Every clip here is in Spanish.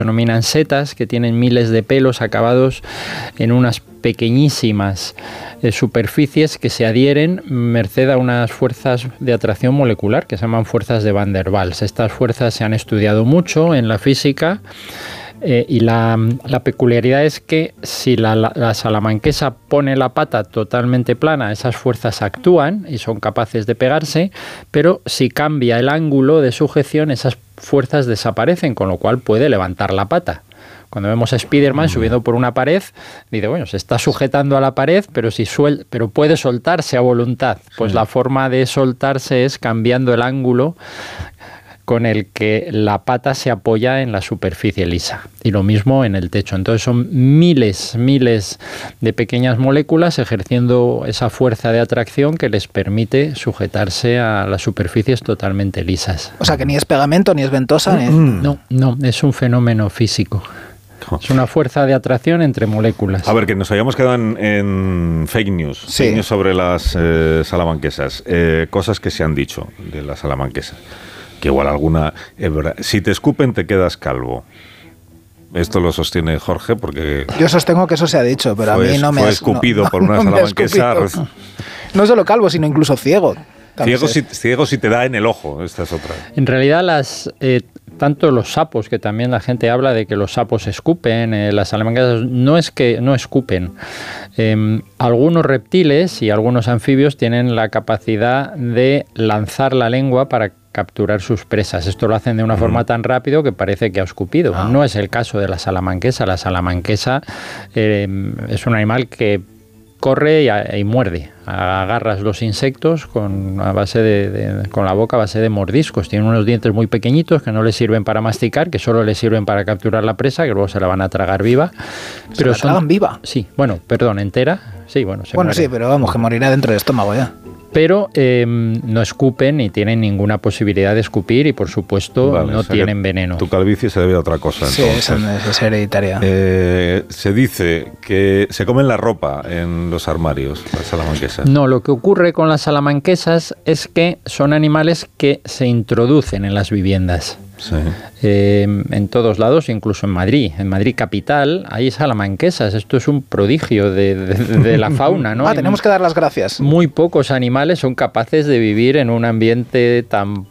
denominan setas, que tienen miles de pelos acabados en unas pequeñísimas superficies que se adhieren merced a unas fuerzas de atracción molecular que se llaman fuerzas de Van der Waals. Estas fuerzas se han estudiado mucho en la física y la peculiaridad es que si la salamanquesa pone la pata totalmente plana, esas fuerzas actúan y son capaces de pegarse, pero si cambia el ángulo de sujeción, esas fuerzas desaparecen, con lo cual puede levantar la pata. Cuando vemos a Spiderman subiendo por una pared, dice, bueno, se está sujetando a la pared, pero puede soltarse a voluntad. Pues la forma de soltarse es cambiando el ángulo con el que la pata se apoya en la superficie lisa. Y lo mismo en el techo. Entonces son miles de pequeñas moléculas ejerciendo esa fuerza de atracción que les permite sujetarse a las superficies totalmente lisas. O sea, que ni es pegamento, ni es ventosa. No, es un fenómeno físico. Es una fuerza de atracción entre moléculas. A ver, que nos habíamos quedado en fake news. Sí. Fake news sobre las salamanquesas. Cosas que se han dicho de las salamanquesas. Que igual alguna es verdad. Si te escupen, te quedas calvo. Esto lo sostiene Jorge porque... Yo sostengo que eso se ha dicho, pero a mí no me... Fue escupido por una salamanquesa. No solo calvo, sino incluso ciego. Ciego si te da en el ojo. Esta es otra. En realidad tanto los sapos, que también la gente habla de que los sapos escupen, las salamanquesas, no es que no escupen. Algunos reptiles y algunos anfibios tienen la capacidad de lanzar la lengua para capturar sus presas. Esto lo hacen de una forma tan rápido que parece que ha escupido. No es el caso de la salamanquesa. La salamanquesa es un animal que corre y muerde. Agarras los insectos con la boca a base de mordiscos. Tienen unos dientes muy pequeñitos que no les sirven para masticar, que solo les sirven para capturar la presa, que luego se la van a tragar viva. Pero ¿se la tragan viva? Sí, entera. Sí, sí, pero vamos, que morirá dentro del estómago ya. Pero no escupen ni tienen ninguna posibilidad de escupir y, por supuesto, no tienen veneno. Tu calvicie se debe a otra cosa. Sí, es hereditaria. Se dice que se comen la ropa en los armarios, las salamanquesas. No, lo que ocurre con las salamanquesas es que son animales que se introducen en las viviendas. Sí. En todos lados, incluso en Madrid. En Madrid capital hay salamanquesas. Esto es un prodigio de la fauna, ¿no? Tenemos que dar las gracias. Muy pocos animales son capaces de vivir en un ambiente tan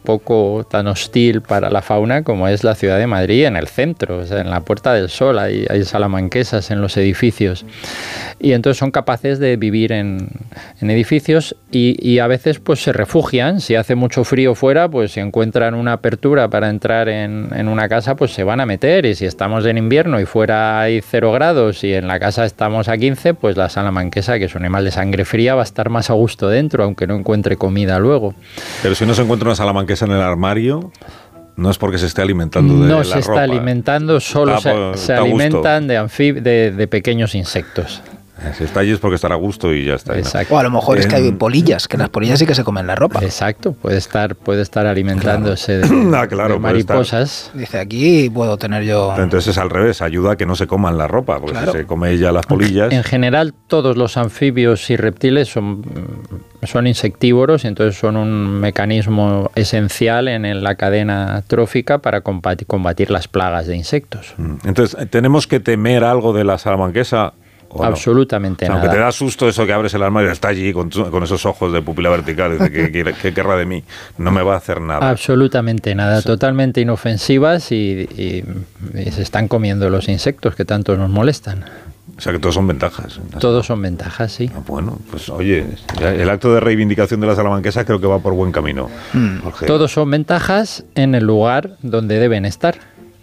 hostil para la fauna como es la ciudad de Madrid, en el centro, o sea, en la Puerta del Sol hay salamanquesas en los edificios. Y entonces son capaces de vivir en edificios y a veces pues se refugian. Si hace mucho frío fuera, pues si encuentran una apertura para entrar en una casa, pues se van a meter. Y si estamos en invierno y fuera hay 0 grados y en la casa estamos a 15, pues la salamanquesa, que es un animal de sangre fría, va a estar más a gusto dentro, aunque no encuentre comida luego. Pero si no se encuentra una salamanquesa en el armario, no es porque se esté alimentando de la ropa. No se está alimentando, solo se alimentan de pequeños insectos. Si está allí es porque estará a gusto y ya está. Exacto. O a lo mejor es que hay polillas, que las polillas sí que se comen la ropa. Exacto, puede estar alimentándose de mariposas. Dice, aquí puedo tener yo... Entonces es al revés, ayuda a que no se coman la ropa, porque si se come ella las polillas... En general todos los anfibios y reptiles son insectívoros, y entonces son un mecanismo esencial en la cadena trófica para combatir las plagas de insectos. Entonces, ¿tenemos que temer algo de la salamanquesa? Absolutamente nada. Aunque te da susto eso que abres el armario y está allí con esos ojos de pupila vertical, ¿qué querrá de mí? No me va a hacer nada. Absolutamente nada, sí. Totalmente inofensivas y se están comiendo los insectos que tanto nos molestan. O sea que todos son ventajas. Todos son ventajas, sí. Bueno, pues oye, el acto de reivindicación de la salamanquesa creo que va por buen camino. Todos son ventajas en el lugar donde deben estar.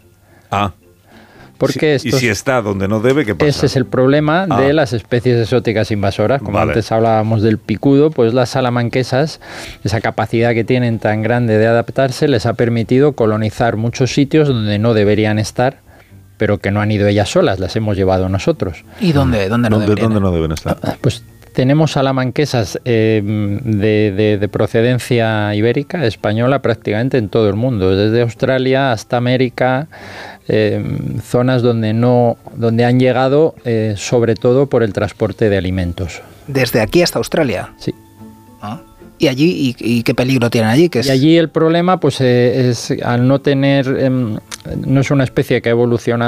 Porque y si está donde no debe, ¿qué pasa? Ese es el problema de las especies exóticas invasoras. Como antes hablábamos del picudo, pues las salamanquesas, esa capacidad que tienen tan grande de adaptarse, les ha permitido colonizar muchos sitios donde no deberían estar, pero que no han ido ellas solas, las hemos llevado nosotros. ¿Y dónde no deben estar? Pues tenemos salamanquesas de procedencia ibérica, española, prácticamente en todo el mundo, desde Australia hasta América, zonas donde han llegado sobre todo por el transporte de alimentos. ¿Desde aquí hasta Australia? Sí. ¿Y allí y qué peligro tienen allí? Y allí el problema pues es al no tener no es una especie que ha evolucionado